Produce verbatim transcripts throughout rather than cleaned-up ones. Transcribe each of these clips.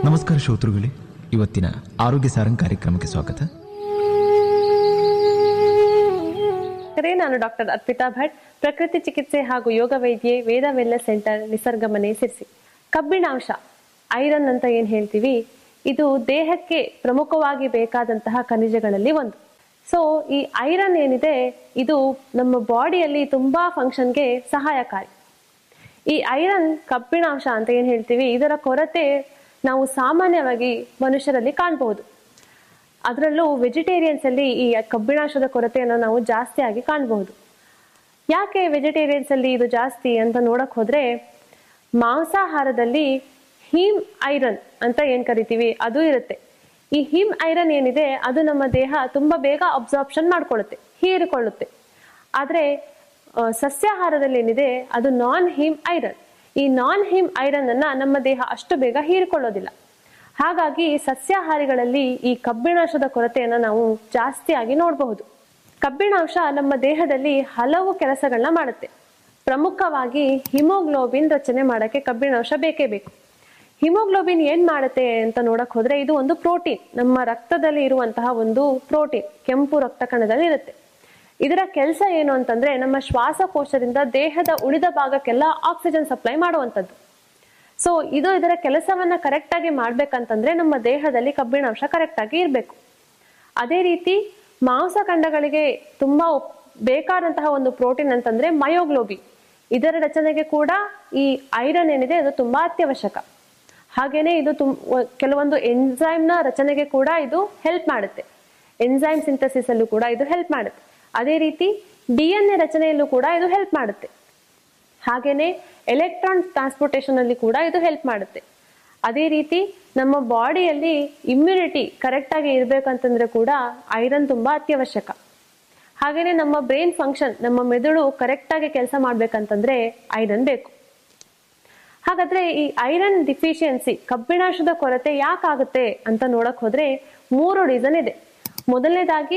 ನಮಸ್ಕಾರ ಶ್ರೋತೃಗಳೇ, ಇವತ್ತಿನ ಆರೋಗ್ಯ ಸಾರಂಗ್ ಕಾರ್ಯಕ್ರಮಕ್ಕೆ ಸ್ವಾಗತ. ನಾನು ಡಾಕ್ಟರ್ ಅರ್ಪಿತಾ ಭಟ್, ಪ್ರಕೃತಿ ಚಿಕಿತ್ಸೆ ಹಾಗೂ ಯೋಗ ವೈದ್ಯೆ, ವೇದ ವೆಲ್ನೆಸ್ ಸೆಂಟರ್, ನಿಸರ್ಗ ಮನೆ, ಸಿರ್ಸಿ. ಕಬ್ಬಿಣಾಂಶ, ಐರನ್ ಅಂತ ಏನ್ ಹೇಳ್ತೀವಿ, ಇದು ದೇಹಕ್ಕೆ ಪ್ರಮುಖವಾಗಿ ಬೇಕಾದಂತಹ ಖನಿಜಗಳಲ್ಲಿ ಒಂದು. ಸೊ ಈ ಐರನ್ ಏನಿದೆ, ಇದು ನಮ್ಮ ಬಾಡಿಯಲ್ಲಿ ತುಂಬಾ ಫಂಕ್ಷನ್ಗೆ ಸಹಾಯಕಾರಿ. ಈ ಐರನ್, ಕಬ್ಬಿಣಾಂಶ ಅಂತ ಏನ್ ಹೇಳ್ತೀವಿ, ಇದರ ಕೊರತೆ ನಾವು ಸಾಮಾನ್ಯವಾಗಿ ಮನುಷ್ಯರಲ್ಲಿ ಕಾಣಬಹುದು. ಅದರಲ್ಲೂ ವೆಜಿಟೇರಿಯನ್ಸ್ ಅಲ್ಲಿ ಈ ಕಬ್ಬಿಣಾಂಶದ ಕೊರತೆಯನ್ನು ನಾವು ಜಾಸ್ತಿ ಆಗಿ ಕಾಣಬಹುದು. ಯಾಕೆ ವೆಜಿಟೇರಿಯನ್ಸ್ ಅಲ್ಲಿ ಇದು ಜಾಸ್ತಿ ಅಂತ ನೋಡಕ್ ಹೋದ್ರೆ, ಮಾಂಸಾಹಾರದಲ್ಲಿ ಹೀಮ್ ಐರನ್ ಅಂತ ಏನ್ ಕರಿತೀವಿ ಅದು ಇರುತ್ತೆ. ಈ ಹೀಮ್ ಐರನ್ ಏನಿದೆ, ಅದು ನಮ್ಮ ದೇಹ ತುಂಬಾ ಬೇಗ ಅಬ್ಸಾರ್ಪ್ಷನ್ ಮಾಡ್ಕೊಳ್ಳುತ್ತೆ, ಹೀರಿಕೊಳ್ಳುತ್ತೆ. ಆದ್ರೆ ಸಸ್ಯಾಹಾರದಲ್ಲಿ ಏನಿದೆ, ಅದು ನಾನ್ ಹೀಮ್ ಐರನ್. ಈ ನಾನ್ ಹೀಮ್ ಐರನ್ ಅನ್ನ ನಮ್ಮ ದೇಹ ಅಷ್ಟು ಬೇಗ ಹೀರಿಕೊಳ್ಳೋದಿಲ್ಲ. ಹಾಗಾಗಿ ಸಸ್ಯಾಹಾರಿಗಳಲ್ಲಿ ಈ ಕಬ್ಬಿಣಾಂಶದ ಕೊರತೆಯನ್ನ ನಾವು ಜಾಸ್ತಿಯಾಗಿ ನೋಡಬಹುದು. ಕಬ್ಬಿಣಾಂಶ ನಮ್ಮ ದೇಹದಲ್ಲಿ ಹಲವು ಕೆಲಸಗಳನ್ನ ಮಾಡುತ್ತೆ. ಪ್ರಮುಖವಾಗಿ ಹಿಮೋಗ್ಲೋಬಿನ್ ರಚನೆ ಮಾಡಕ್ಕೆ ಕಬ್ಬಿಣಾಂಶ ಬೇಕೇ ಬೇಕು. ಹಿಮೋಗ್ಲೋಬಿನ್ ಏನ್ ಮಾಡುತ್ತೆ ಅಂತ ನೋಡಕ್ ಹೋದ್ರೆ, ಇದು ಒಂದು ಪ್ರೋಟೀನ್, ನಮ್ಮ ರಕ್ತದಲ್ಲಿ ಇರುವಂತಹ ಒಂದು ಪ್ರೋಟೀನ್, ಕೆಂಪು ರಕ್ತ ಕಣದಲ್ಲಿ ಇರುತ್ತೆ. ಇದರ ಕೆಲಸ ಏನು ಅಂತಂದ್ರೆ, ನಮ್ಮ ಶ್ವಾಸಕೋಶದಿಂದ ದೇಹದ ಉಳಿದ ಭಾಗಕ್ಕೆಲ್ಲ ಆಕ್ಸಿಜನ್ ಸಪ್ಲೈ ಮಾಡುವಂಥದ್ದು. ಸೊ ಇದು ಇದರ ಕೆಲಸವನ್ನ ಕರೆಕ್ಟ್ ಆಗಿ ಮಾಡ್ಬೇಕಂತಂದ್ರೆ ನಮ್ಮ ದೇಹದಲ್ಲಿ ಕಬ್ಬಿಣಾಂಶ ಕರೆಕ್ಟ್ ಆಗಿ ಇರಬೇಕು. ಅದೇ ರೀತಿ ಮಾಂಸಖಂಡಗಳಿಗೆ ತುಂಬಾ ಬೇಕಾದಂತಹ ಒಂದು ಪ್ರೋಟೀನ್ ಅಂತಂದ್ರೆ ಮಯೋಗ್ಲೋಬಿನ್. ಇದರ ರಚನೆಗೆ ಕೂಡ ಈ ಐರನ್ ಏನಿದೆ ಅದು ತುಂಬಾ ಅತ್ಯವಶ್ಯಕ. ಹಾಗೇನೆ ಇದು ತುಂ ಕೆಲವೊಂದು ಎನ್ಸೈಮ್ ನ ರಚನೆಗೆ ಕೂಡ ಇದು ಹೆಲ್ಪ್ ಮಾಡುತ್ತೆ. ಎನ್ಸೈಮ್ ಸಿಂಥಸಿಸ್ ಅಲ್ಲೂ ಕೂಡ ಇದು ಹೆಲ್ಪ್ ಮಾಡುತ್ತೆ. ಅದೇ ರೀತಿ ಡಿ ಎನ್ ಎ ರಚನೆಯಲ್ಲೂ ಕೂಡ ಇದು ಹೆಲ್ಪ್ ಮಾಡುತ್ತೆ. ಹಾಗೇನೆ ಎಲೆಕ್ಟ್ರಾನ್ ಟ್ರಾನ್ಸ್ಪೋರ್ಟೇಷನ್ ಅಲ್ಲಿ ಕೂಡ ಇದು ಹೆಲ್ಪ್ ಮಾಡುತ್ತೆ. ಅದೇ ರೀತಿ ನಮ್ಮ ಬಾಡಿಯಲ್ಲಿ ಇಮ್ಯುನಿಟಿ ಕರೆಕ್ಟ್ ಆಗಿ ಇರ್ಬೇಕಂತಂದ್ರೆ ಕೂಡ ಐರನ್ ತುಂಬಾ ಅತ್ಯವಶ್ಯಕ. ಹಾಗೇನೆ ನಮ್ಮ ಬ್ರೈನ್ ಫಂಕ್ಷನ್, ನಮ್ಮ ಮೆದುಳು ಕರೆಕ್ಟ್ ಆಗಿ ಕೆಲಸ ಮಾಡ್ಬೇಕಂತಂದ್ರೆ ಐರನ್ ಬೇಕು. ಹಾಗಾದ್ರೆ ಈ ಐರನ್ ಡಿಫಿಷಿಯನ್ಸಿ, ಕಬ್ಬಿಣಾಂಶದ ಕೊರತೆ ಯಾಕಾಗುತ್ತೆ ಅಂತ ನೋಡಕ್ ಹೋದ್ರೆ ಮೂರು ರೀಸನ್ ಇದೆ. ಮೊದಲನೇದಾಗಿ,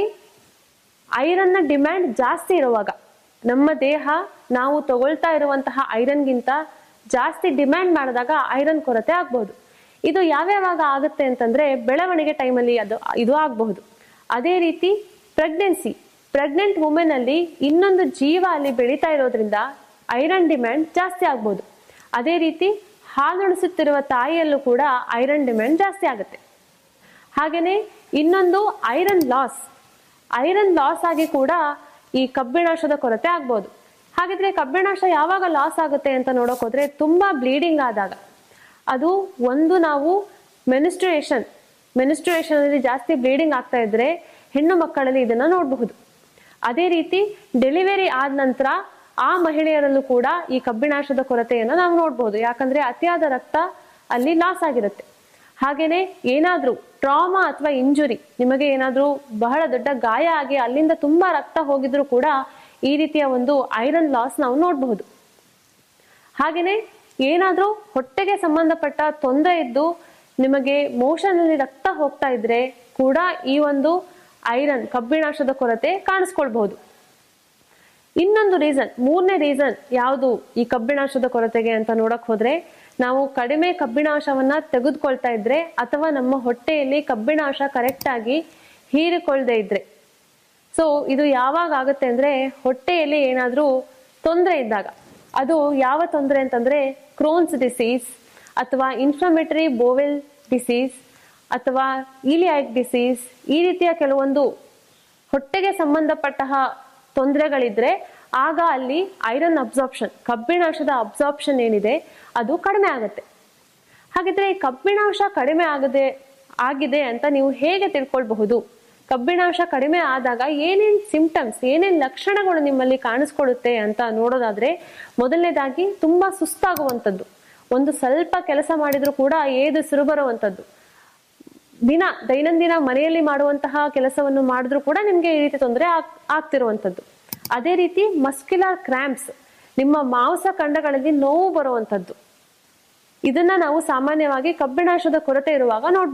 ಐರನ್ ನ ಡಿಮ್ಯಾಂಡ್ ಜಾಸ್ತಿ ಇರುವಾಗ, ನಮ್ಮ ದೇಹ ನಾವು ತಗೊಳ್ತಾ ಇರುವಂತಹ ಐರನ್ಗಿಂತ ಜಾಸ್ತಿ ಡಿಮ್ಯಾಂಡ್ ಮಾಡಿದಾಗ ಐರನ್ ಕೊರತೆ ಆಗ್ಬಹುದು. ಇದು ಯಾವ್ಯಾವಾಗ ಆಗುತ್ತೆ ಅಂತಂದ್ರೆ, ಬೆಳವಣಿಗೆ ಟೈಮಲ್ಲಿ ಅದು ಇದು ಆಗಬಹುದು. ಅದೇ ರೀತಿ ಪ್ರೆಗ್ನೆನ್ಸಿ, ಪ್ರೆಗ್ನೆಂಟ್ ವುಮೆನ್ ಅಲ್ಲಿ ಇನ್ನೊಂದು ಜೀವ ಅಲ್ಲಿ ಬೆಳೀತಾ ಇರೋದ್ರಿಂದ ಐರನ್ ಡಿಮ್ಯಾಂಡ್ ಜಾಸ್ತಿ ಆಗ್ಬಹುದು. ಅದೇ ರೀತಿ ಹಾಲುಣಿಸುತ್ತಿರುವ ತಾಯಿಯಲ್ಲೂ ಕೂಡ ಐರನ್ ಡಿಮ್ಯಾಂಡ್ ಜಾಸ್ತಿ ಆಗುತ್ತೆ. ಹಾಗೇನೆ ಇನ್ನೊಂದು ಐರನ್ ಲಾಸ್, ಐರನ್ ಲಾಸ್ ಆಗಿ ಕೂಡ ಈ ಕಬ್ಬಿಣಾಂಶದ ಕೊರತೆ ಆಗ್ಬಹುದು. ಹಾಗಿದ್ರೆ ಕಬ್ಬಿಣಾಂಶ ಯಾವಾಗ ಲಾಸ್ ಆಗುತ್ತೆ ಅಂತ ನೋಡಕ್ ಹೋದ್ರೆ, ತುಂಬಾ ಬ್ಲೀಡಿಂಗ್ ಆದಾಗ. ಅದು ಒಂದು, ನಾವು ಮೆನಿಸ್ಟ್ರುಯೇಷನ್ ಮೆನಿಸ್ಟ್ರುಯೇಷನ್ ಅಲ್ಲಿ ಜಾಸ್ತಿ ಬ್ಲೀಡಿಂಗ್ ಆಗ್ತಾ ಇದ್ರೆ ಹೆಣ್ಣು ಮಕ್ಕಳಲ್ಲಿ ಇದನ್ನ ನೋಡಬಹುದು. ಅದೇ ರೀತಿ ಡೆಲಿವರಿ ಆದ ನಂತರ ಆ ಮಹಿಳೆಯರಲ್ಲೂ ಕೂಡ ಈ ಕಬ್ಬಿಣಾಂಶದ ಕೊರತೆಯನ್ನು ನಾವು ನೋಡಬಹುದು. ಯಾಕಂದ್ರೆ ಅತಿಯಾದ ರಕ್ತ ಅಲ್ಲಿ ಲಾಸ್ ಆಗಿರುತ್ತೆ. ಹಾಗೇನೆ ಏನಾದ್ರೂ ಟ್ರಾಮಾ ಅಥವಾ ಇಂಜುರಿ, ನಿಮಗೆ ಏನಾದ್ರೂ ಬಹಳ ದೊಡ್ಡ ಗಾಯ ಆಗಿ ಅಲ್ಲಿಂದ ತುಂಬಾ ರಕ್ತ ಹೋಗಿದ್ರು ಕೂಡ ಈ ರೀತಿಯ ಒಂದು ಐರನ್ ಲಾಸ್ ನಾವು ನೋಡಬಹುದು. ಹಾಗೇನೆ ಏನಾದ್ರೂ ಹೊಟ್ಟೆಗೆ ಸಂಬಂಧಪಟ್ಟ ತೊಂದರೆ ಇದ್ದು ನಿಮಗೆ ಮೋಷನ್ ಅಲ್ಲಿ ರಕ್ತ ಹೋಗ್ತಾ ಇದ್ರೆ ಕೂಡ ಈ ಒಂದು ಐರನ್, ಕಬ್ಬಿಣಾಂಶದ ಕೊರತೆ ಕಾಣಿಸ್ಕೊಳ್ಬಹುದು. ಇನ್ನೊಂದು ರೀಸನ್, ಮೂರನೇ ರೀಸನ್ ಯಾವುದು ಈ ಕಬ್ಬಿಣಾಂಶದ ಕೊರತೆಗೆ ಅಂತ ನೋಡಕ್ ಹೋದ್ರೆ, ನಾವು ಕಡಿಮೆ ಕಬ್ಬಿಣಾಂಶವನ್ನ ತೆಗೆದುಕೊಳ್ತಾ ಇದ್ರೆ ಅಥವಾ ನಮ್ಮ ಹೊಟ್ಟೆಯಲ್ಲಿ ಕಬ್ಬಿಣಾಂಶ ಕರೆಕ್ಟ್ ಆಗಿ ಹೀರಿಕೊಳ್ಳದೆ ಇದ್ರೆ. ಸೊ ಇದು ಯಾವಾಗ ಆಗುತ್ತೆ ಅಂದ್ರೆ, ಹೊಟ್ಟೆಯಲ್ಲಿ ಏನಾದ್ರೂ ತೊಂದರೆ ಇದ್ದಾಗ. ಅದು ಯಾವ ತೊಂದರೆ ಅಂತಂದ್ರೆ, ಕ್ರೋನ್ಸ್ ಡಿಸೀಸ್ ಅಥವಾ ಇನ್ಫ್ಲಮೇಟರಿ ಬೋವೆಲ್ ಡಿಸೀಸ್ ಅಥವಾ ಇಲಿಯಾಕ್ ಡಿಸೀಸ್, ಈ ರೀತಿಯ ಕೆಲವೊಂದು ಹೊಟ್ಟೆಗೆ ಸಂಬಂಧಪಟ್ಟ ತೊಂದರೆಗಳಿದ್ರೆ ಆಗ ಅಲ್ಲಿ ಐರನ್ ಅಬ್ಸಾರ್ಪ್ಷನ್, ಕಬ್ಬಿಣಾಂಶದ ಅಬ್ಸಾರ್ಪ್ಷನ್ ಏನಿದೆ ಅದು ಕಡಿಮೆ ಆಗುತ್ತೆ. ಹಾಗಿದ್ರೆ ಈ ಕಬ್ಬಿಣಾಂಶ ಕಡಿಮೆ ಆಗದೆ ಆಗಿದೆ ಅಂತ ನೀವು ಹೇಗೆ ತಿಳ್ಕೊಳ್ಬಹುದು? ಕಬ್ಬಿಣಾಂಶ ಕಡಿಮೆ ಆದಾಗ ಏನೇನ್ ಸಿಂಪ್ಟಮ್ಸ್, ಏನೇನ್ ಲಕ್ಷಣಗಳು ನಿಮ್ಮಲ್ಲಿ ಕಾಣಿಸ್ಕೊಳ್ಳುತ್ತೆ ಅಂತ ನೋಡೋದಾದ್ರೆ, ಮೊದಲನೇದಾಗಿ ತುಂಬಾ ಸುಸ್ತಾಗುವಂಥದ್ದು, ಒಂದು ಸ್ವಲ್ಪ ಕೆಲಸ ಮಾಡಿದ್ರು ಕೂಡ ಏದು ಸಿರು ಬರುವಂಥದ್ದು, ದಿನ ದೈನಂದಿನ ಮನೆಯಲ್ಲಿ ಮಾಡುವಂತಹ ಕೆಲಸವನ್ನು ಮಾಡಿದ್ರು ಕೂಡ ನಿಮ್ಗೆ ಈ ರೀತಿ ತೊಂದರೆ ಆಗ್ ಆಗ್ತಿರುವಂಥದ್ದು. ಅದೇ ರೀತಿ ಮಸ್ಕ್ಯುಲರ್ ಕ್ರ್ಯಾಂಪ್ಸ್, ನಿಮ್ಮ ಮಾಂಸ ಖಂಡಗಳಲ್ಲಿ ನೋವು ಬರುವಂಥದ್ದು. ಇದನ್ನ ನಾವು ಸಾಮಾನ್ಯವಾಗಿ ಕಬ್ಬಿಣಾಂಶದ ಕೊರತೆ ಇರುವಾಗ ನೋಡ್ಬೋದು.